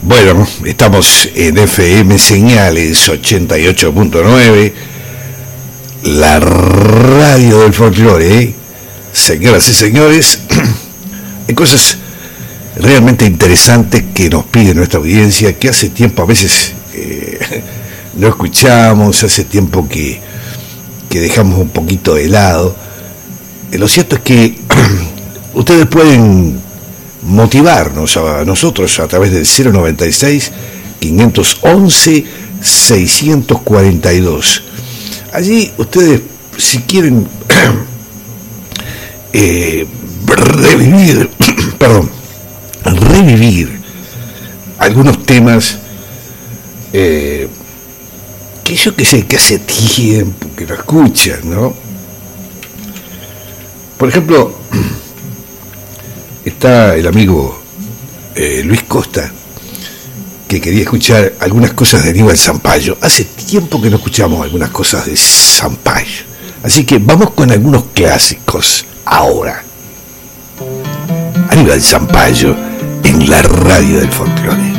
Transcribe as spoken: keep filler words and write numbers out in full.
Bueno, estamos en F M Señales ochenta y ocho punto nueve, la radio del folclore, ¿eh? Señoras y señores, hay cosas realmente interesantes que nos pide nuestra audiencia, que hace tiempo a veces eh, no escuchamos, hace tiempo que, que dejamos un poquito de lado. Eh, lo cierto es que ustedes pueden motivarnos a nosotros a través del cero noventa y seis, quinientos once, seiscientos cuarenta y dos. Allí ustedes, si quieren eh, revivir, perdón, revivir algunos temas eh, que yo que sé, que hace tiempo que no escuchan, ¿no? Por ejemplo, está el amigo eh, Luis Costa, que quería escuchar algunas cosas de Aníbal Zampayo. Hace tiempo que no escuchamos algunas cosas de Zampayo. Así que vamos con algunos clásicos ahora. Aníbal Zampayo en la radio del folclore.